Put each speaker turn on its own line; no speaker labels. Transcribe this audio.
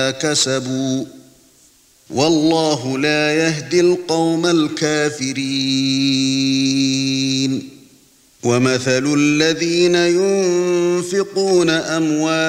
كسبوا والله لا يهدي القوم الكافرين ومثل الذين ينفقون أموالهم